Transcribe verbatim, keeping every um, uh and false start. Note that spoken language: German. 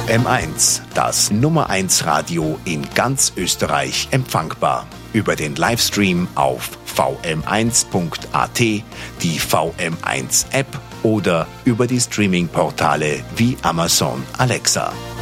M eins, das Nummer eins Radio in ganz Österreich, empfangbar. Über den Livestream auf v m eins punkt a t, die V M eins App oder über die Streaming-Portale wie Amazon Alexa.